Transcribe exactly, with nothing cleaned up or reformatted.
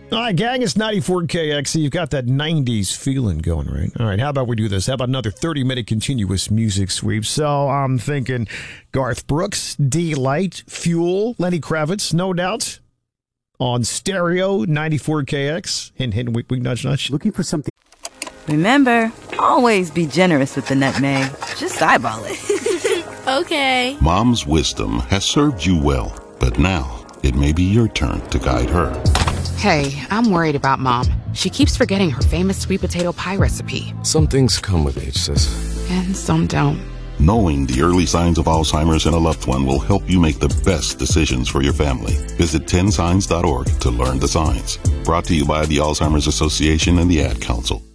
All right, gang, it's ninety-four K X. You've got that nineties feeling going, right? All right, how about we do this? How about another thirty-minute continuous music sweep? So I'm thinking Garth Brooks, D-Light, Fuel, Lenny Kravitz, No Doubt, on stereo, ninety-four K X. Hint, hint, wink, wink, nudge, nudge. Looking for something. Remember, always be generous with the nutmeg. Just eyeball it. Okay. Mom's wisdom has served you well, but now it may be your turn to guide her. Hey, I'm worried about Mom. She keeps forgetting her famous sweet potato pie recipe. Some things come with age, sis. And some don't. Knowing the early signs of Alzheimer's in a loved one will help you make the best decisions for your family. Visit ten signs dot org to learn the signs. Brought to you by the Alzheimer's Association and the Ad Council.